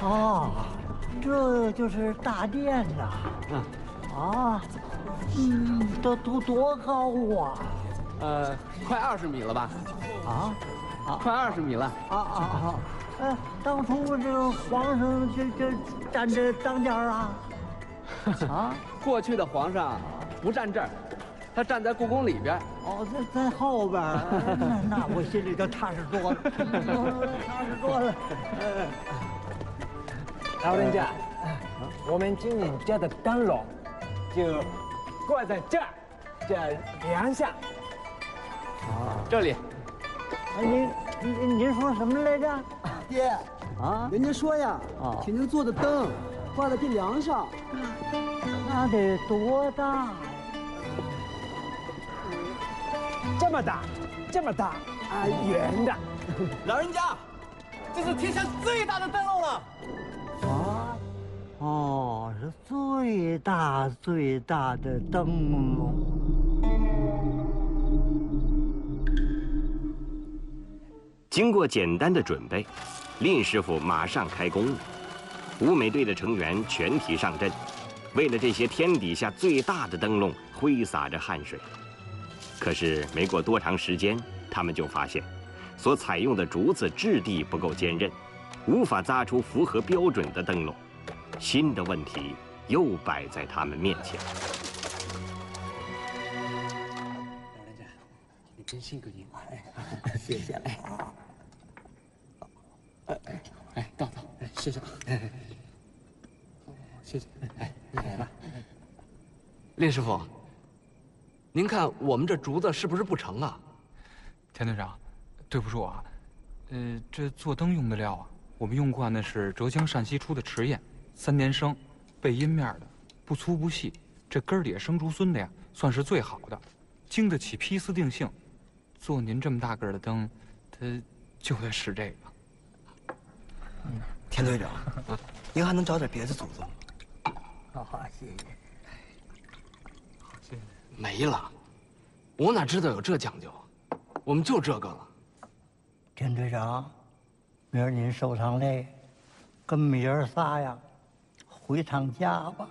哦，这就是大殿呐。啊，多高啊？ 快20米了吧？ 啊， 快20米了。 当初这个皇上这站这当间啊？啊， 过去的皇上不站这儿，他站在故宫里边。 哦，在后边，那我心里就踏实多了，踏实多了。 老人家，我们今年家的灯笼就挂在这儿，这梁上。 这里。 您说什么来着？ 爹，人家说呀，铁凝做的灯挂在这梁上， 那得多大呀？ 这么大，圆的。 老人家，这是天下最大的灯笼了。 哦，是最大的灯笼。 经过简单的准备，蔺师傅马上开工了。舞美队的成员全体上阵，为了这些天底下最大的灯笼挥洒着汗水。可是没过多长时间，他们就发现，所采用的竹子质地不够坚韧，无法扎出符合标准的灯笼。新的问题又摆在他们面前。 老人家，你真辛苦您， 谢谢。 到，谢谢，谢谢，来吧。蔺师傅，您看我们这竹子是不是不成啊？ 田队长，对不住啊，这做灯用的料啊，我们用惯的是浙江陕西出的池砚，3年生，背阴面的，不粗不细，这根底下生竹荪的呀，算是最好的，经得起批次定性。做您这么大个的灯，它就得使这个。 田队长，您还能找点别的竹子吗？ 好，谢谢。 谢谢。 没了，我哪知道有这讲究，我们就这个了。 田队长，明儿您受伤累，跟我们爷儿仨呀，回趟家吧。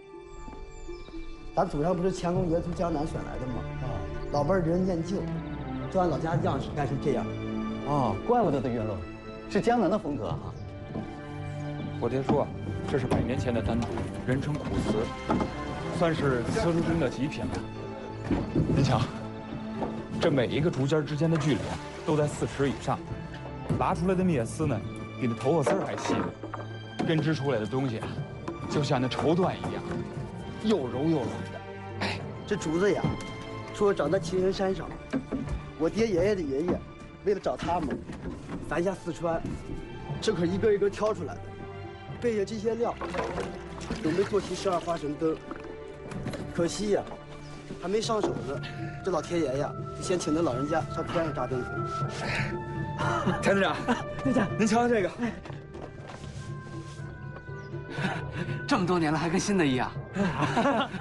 咱祖上不是乾隆爷从江南选来的吗？老辈儿人念旧，就按老家的样式干成这样。 怪不得的云龙，是江南的风格啊。 我爹说，这是100年前的丹竹，人称苦瓷，算是瓷竹中的极品了。您瞧，这每一个竹尖之间的距离啊，都在4尺以上。拉出来的篾丝呢，比那头发丝还细呢。编织出来的东西啊，就像那绸缎一样，又柔又软的。 这竹子呀，说长在祁连山上，我爹爷爷的爷爷，为了找他们，南下四川，这可是一个一个挑出来的。备下这些料，准备做起12花神灯。可惜呀，还没上手呢，这老天爷呀，就先请那老人家上天上扎灯去了。 田队长，您瞧瞧这个， 这么多年了还跟新的一样。